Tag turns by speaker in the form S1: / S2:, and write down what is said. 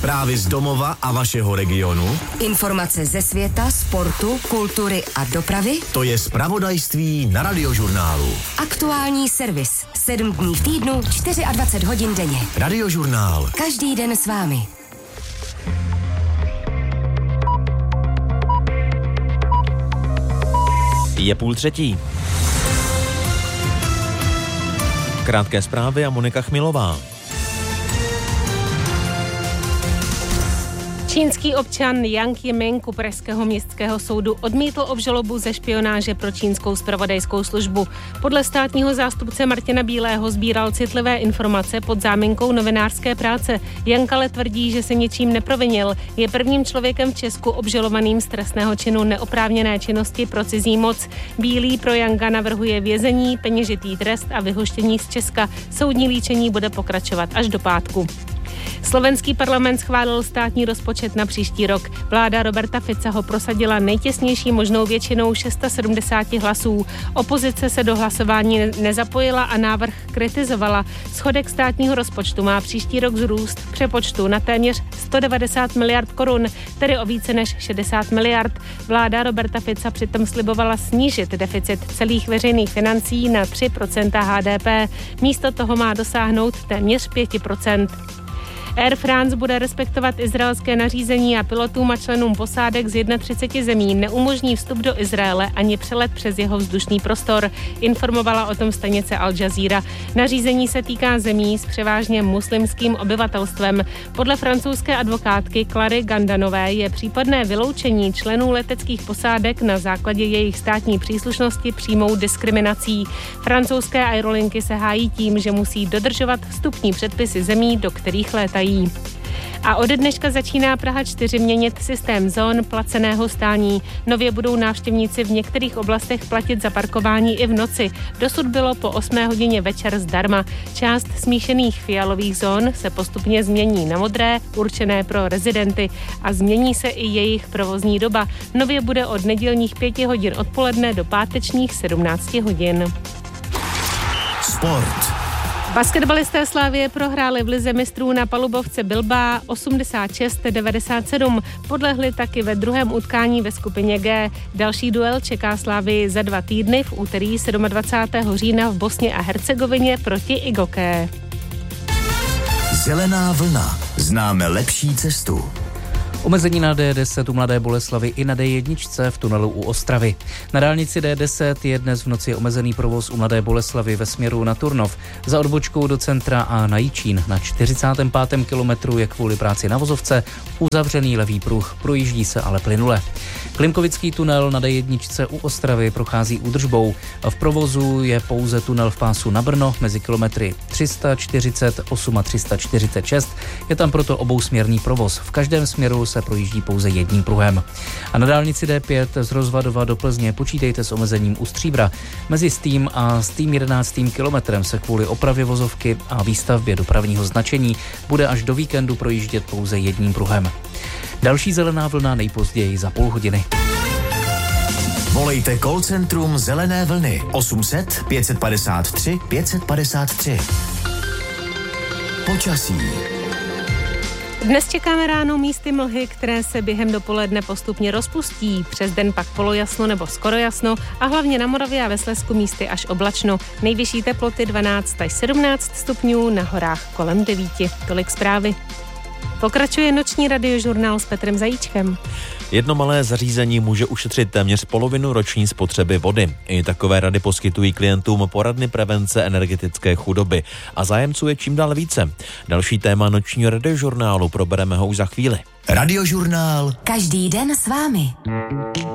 S1: Zprávy z domova a vašeho regionu.
S2: Informace ze světa, sportu, kultury a dopravy.
S1: To je zpravodajství na Radiožurnálu.
S2: Aktuální servis. 7 dní v týdnu, 24 hodin denně.
S1: Radiožurnál.
S2: Každý den s vámi.
S3: Je 2:30. Krátké zprávy a Monika Chmilová.
S4: Čínský občan Yang Jiming u pražského městského soudu odmítl obžalobu ze špionáže pro čínskou zpravodajskou službu. Podle státního zástupce Martina Bílého sbíral citlivé informace pod záminkou novinářské práce. Yang ale tvrdí, že se ničím neprovinil. Je prvním člověkem v Česku obžalovaným z trestného činu neoprávněné činnosti pro cizí moc. Bílý pro Yanga navrhuje vězení, peněžitý trest a vyhoštění z Česka. Soudní líčení bude pokračovat až do pátku. Slovenský parlament schválil státní rozpočet na příští rok. Vláda Roberta Fica ho prosadila nejtěsnější možnou většinou 670 hlasů. Opozice se do hlasování nezapojila a návrh kritizovala. Schodek státního rozpočtu má příští rok vzrůst v přepočtu na téměř 190 miliard korun, tedy o více než 60 miliard. Vláda Roberta Fica přitom slibovala snížit deficit celých veřejných financí na 3% HDP. Místo toho má dosáhnout téměř 5%. Air France bude respektovat izraelské nařízení a pilotům a členům posádek z 31 zemí neumožní vstup do Izraele ani přelet přes jeho vzdušný prostor, informovala o tom stanice Al Jazeera. Nařízení se týká zemí s převážně muslimským obyvatelstvem. Podle francouzské advokátky Clary Gandanové je případné vyloučení členů leteckých posádek na základě jejich státní příslušnosti přímou diskriminací. Francouzské aerolinky se hájí tím, že musí dodržovat vstupní předpisy zemí, do kterých létají. A ode dneška začíná Praha 4 měnit systém zón placeného stání. Nově budou návštěvníci v některých oblastech platit za parkování i v noci. Dosud bylo po 8 hodině večer zdarma. Část smíšených fialových zón se postupně změní na modré, určené pro rezidenty, a změní se i jejich provozní doba. Nově bude od nedělních 5 hodin odpoledne do pátečních 17 hodin.
S1: Sport.
S4: Basketbalisté Slavie prohráli v lize mistrů na palubovce Bilbao 86-97. Podlehli taky ve druhém utkání ve skupině G. Další duel čeká Slavii za 2 týdny v úterý 27. října v Bosně a Hercegovině proti Igoké.
S1: Zelená vlna. Známe lepší cestu.
S5: Omezení na D10 u Mladé Boleslavi i na D1 v tunelu u Ostravy. Na dálnici D10 je dnes v noci omezený provoz u Mladé Boleslavi ve směru na Turnov. Za odbočkou do centra a na Jičín na 45. kilometru je kvůli práci na vozovce uzavřený levý pruh, projíždí se ale plynule. Klimkovický tunel na D1 u Ostravy prochází údržbou. V provozu je pouze tunel v pásu na Brno mezi kilometry 348 a 346. Je tam proto obousměrný provoz. V každém směru se projíždí pouze jedním pruhem. A na dálnici D5 z Rozvadova do Plzně počítejte s omezením u Stříbra. Mezi Stým a Stým 11. kilometrem se kvůli opravě vozovky a výstavbě dopravního značení bude až do víkendu projíždět pouze jedním pruhem. Další zelená vlna nejpozději za půl hodiny.
S1: Volejte call centrum Zelené vlny 800 553 553. Počasí.
S4: Dnes čekáme ráno místy mlhy, které se během dopoledne postupně rozpustí. Přes den pak polojasno nebo skoro jasno a hlavně na Moravě a ve Slezsku místy až oblačno. Nejvyšší teploty 12 až 17 stupňů, na horách kolem 9. Tolik zprávy. Pokračuje noční radiožurnál s Petrem Zajíčkem.
S3: Jedno malé zařízení může ušetřit téměř polovinu roční spotřeby vody. I takové rady poskytují klientům poradny prevence energetické chudoby a zájemců je čím dál více. Další téma nočního radiožurnálu probereme ho už za chvíli.
S1: Radiožurnál.
S2: Každý den s vámi.